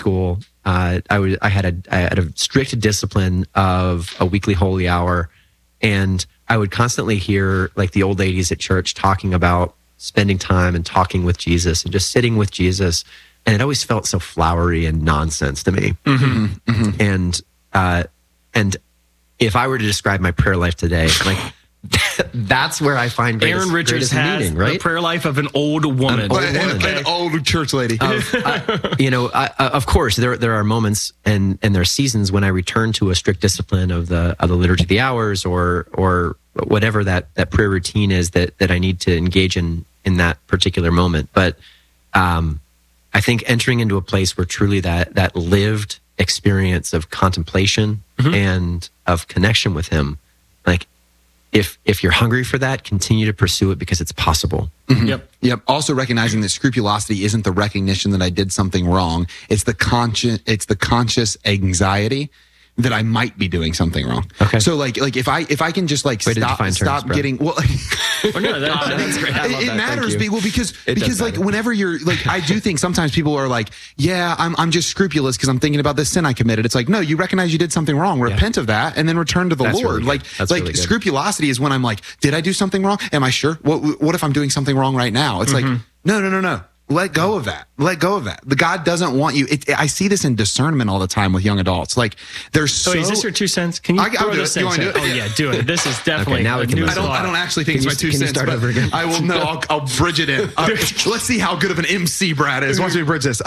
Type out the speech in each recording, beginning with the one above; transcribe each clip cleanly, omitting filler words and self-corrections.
school, I had a strict discipline of a weekly holy hour, and I would constantly hear like the old ladies at church talking about spending time and talking with Jesus and just sitting with Jesus, and it always felt so flowery and nonsense to me. And if I were to describe my prayer life today, like that's where I find greatest, Aaron Richards greatest has meaning, right? the prayer life of an old woman. An old church lady. Of course, there are moments and there are seasons when I return to a strict discipline of the liturgy of the hours or whatever that prayer routine is that I need to engage in that particular moment. But I think entering into a place where truly that lived experience of contemplation and of connection with Him, like if you're hungry for that, continue to pursue it because it's possible. Yep. Also recognizing that scrupulosity isn't the recognition that I did something wrong. It's the conscious anxiety that I might be doing something wrong. Okay. So like if I can just like stop getting That's great. It matters because like whenever you're like, I do think sometimes people are like, yeah, I'm just scrupulous because I'm thinking about this sin I committed. It's like, no, you recognize you did something wrong, repent of that, and then return to the Lord. Really really scrupulosity is when I'm like, did I do something wrong? Am I sure? What if I'm doing something wrong right now? It's like, no. Let go of that. The God doesn't want you. I see this in discernment all the time with young adults. Like, there's so. Is this your 2 cents? Can you throw this in? Oh yeah, do it. This is definitely. Now a new I don't actually think it's my 2 cents. Start over again? I will. No, I'll bridge it in. Let's see how good of an MC Brad is. Once we bridge this.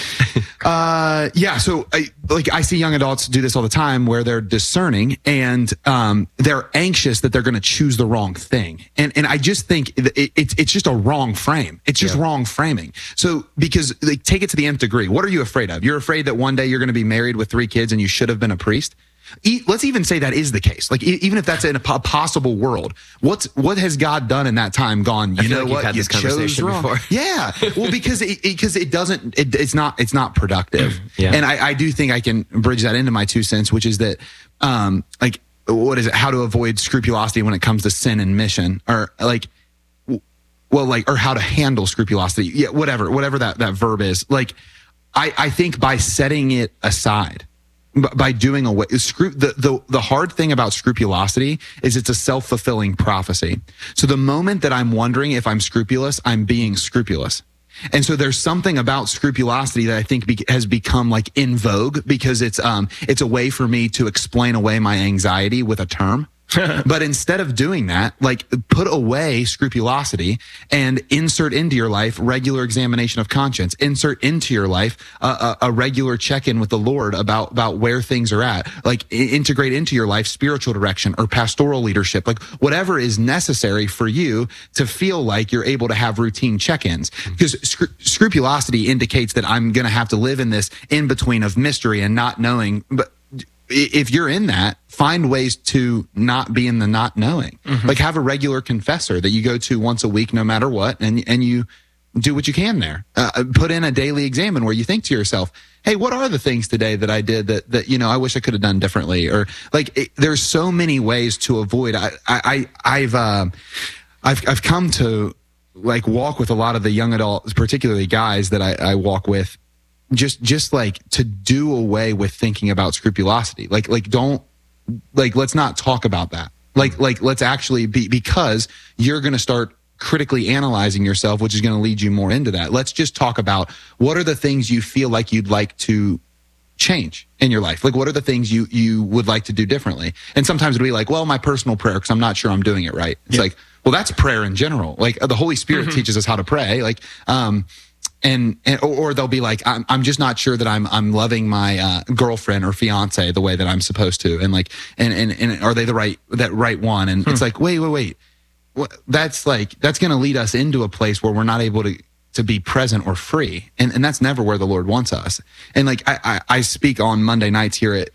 Yeah. So I see young adults do this all the time where they're discerning and they're anxious that they're going to choose the wrong thing. And I just think it's just a wrong frame. It's just wrong framing. So because they take it to the nth degree. What are you afraid of? You're afraid that one day you're going to be married with 3 kids and you should have been a priest? Let's even say that is the case. Like even if that's in a possible world, what has God done in that time? Gone. You know what? You chose wrong. Before. Yeah. Well, because it's not productive. And I do think I can bridge that into my 2 cents, which is that like what is it? How to avoid scrupulosity when it comes to sin and mission, or like. Well, like, or how to handle scrupulosity. Yeah, whatever that verb is. Like, I think by setting it aside, by doing away, the hard thing about scrupulosity is it's a self-fulfilling prophecy. So the moment that I'm wondering if I'm scrupulous, I'm being scrupulous. And so there's something about scrupulosity that I think has become like in vogue because it's a way for me to explain away my anxiety with a term. But instead of doing that, like put away scrupulosity and insert into your life regular examination of conscience. Insert into your life a regular check-in with the Lord about where things are at. Like integrate into your life spiritual direction or pastoral leadership, like whatever is necessary for you to feel like you're able to have routine check-ins. Because scrupulosity indicates that I'm going to have to live in this in between of mystery and not knowing. But if you're in that, find ways to not be in the not knowing. Like have a regular confessor that you go to once a week, no matter what, and you do what you can there. Put in a daily examine where you think to yourself, hey, what are the things today that I did that I wish I could have done differently? Or like there's so many ways to avoid. I've come to like walk with a lot of the young adults, particularly guys that I walk with. Just like to do away with thinking about scrupulosity. Like let's not talk about that. Like let's actually because you're going to start critically analyzing yourself, which is going to lead you more into that. Let's just talk about what are the things you feel like you'd like to change in your life. Like what are the things you would like to do differently? And sometimes it'll be like, well, my personal prayer, because I'm not sure I'm doing it right. It's like, well, that's prayer in general. Like the Holy Spirit teaches us how to pray. Like, or they'll be like, I'm just not sure that I'm loving my girlfriend or fiance the way that I'm supposed to, and like, and are they the right one? And it's like, wait, that's going to lead us into a place where we're not able to be present or free, and that's never where the Lord wants us. And like I speak on Monday nights here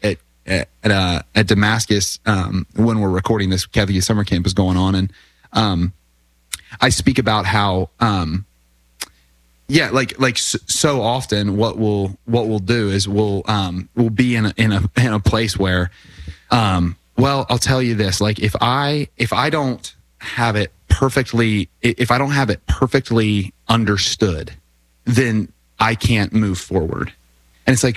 at Damascus when we're recording this. Catholic Summer Camp is going on, and I speak about how. Yeah, like so often, what we'll do is we'll be in a place where, well, I'll tell you this: like if I don't have it perfectly understood, then I can't move forward. And it's like,